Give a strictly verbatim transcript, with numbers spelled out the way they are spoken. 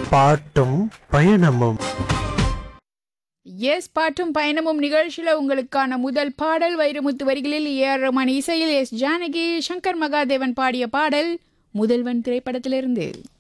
பாட்டும் பயணமும். எஸ் பாட்டும் பயணமும் நிகழ்ச்சியில் உங்களுக்கான முதல் பாடல் வைரமுத்து வரிகளில் ஏ ஆர் ரஹ்மான் இசையில் எஸ் ஜானகி சங்கர் மகாதேவன் பாடிய பாடல் முதல்வன் திரைப்படத்திலிருந்து.